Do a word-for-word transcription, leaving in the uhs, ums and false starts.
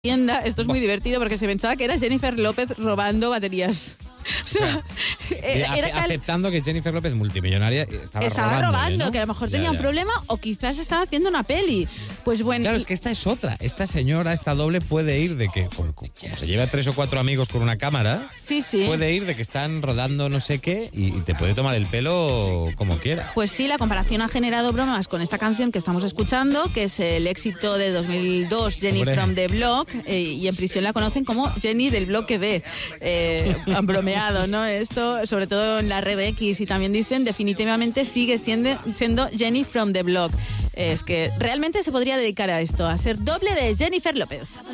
tienda, esto es muy divertido porque se pensaba que era Jennifer López robando baterías. O sea, era, era tal... aceptando que Jennifer López, multimillonaria, estaba, estaba robando, robando ¿no? que a lo mejor ya, tenía ya. un problema o quizás estaba haciendo una peli. Pues bueno. Claro, y... es que esta es otra. Esta señora, esta doble, puede ir de que, como, como se lleva a tres o cuatro amigos con una cámara, sí, sí. puede ir de que están rodando no sé qué y, y te puede tomar el pelo como quiera. Pues sí, la comparación ha generado bromas con esta canción que estamos escuchando, que es el éxito de dos mil dos, Jenny Hombre. from the Block, eh, y en prisión la conocen como Jenny del bloque B. Eh, han bromeado, ¿no? Esto, sobre todo en la red X, y también dicen definitivamente sigue siendo, siendo Jenny from the Block. Es que realmente se podría dedicar a esto, a ser doble de Jennifer López.